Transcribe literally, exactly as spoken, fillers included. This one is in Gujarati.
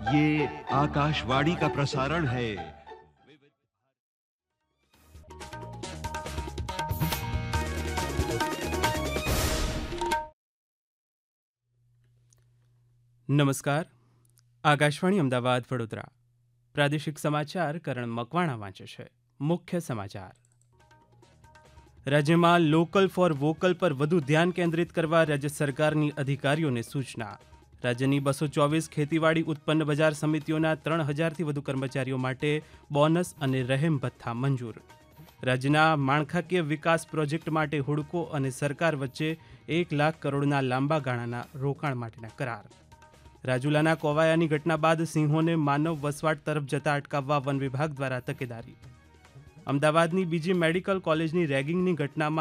ये आकाशवाणी का प्रसारण है। નમસ્કાર. આકાશવાણી અમદાવાદ વડોદરા પ્રાદેશિક સમાચાર કરણ મકવાણા વાંચે છે. મુખ્ય સમાચાર. રાજ્યમાં લોકલ ફોર વોકલ પર વધુ ધ્યાન કેન્દ્રિત કરવા રાજ્ય સરકારની અધિકારીઓને સૂચના. રાજ્યની બસો ચોવીસ ખેતીવાડી ઉત્પન્ન બજાર સમિતિઓના ત્રણ હજારથી વધુ કર્મચારીઓ માટે બોનસ અને રહેમ ભથ્થા મંજૂર. રાજ્યના માળખાકીય વિકાસ પ્રોજેક્ટ માટે હુડકો અને સરકાર વચ્ચે એક લાખ કરોડના લાંબા ગાળાના રોકાણ માટેના કરાર. રાજુલાના કોવાયાની ઘટના બાદ સિંહોને માનવ વસવાટ તરફ જતા અટકાવવા વન વિભાગ દ્વારા તકેદારી. અમદાવાદની બીજી મેડિકલ કોલેજની રેગિંગની ઘટનામાં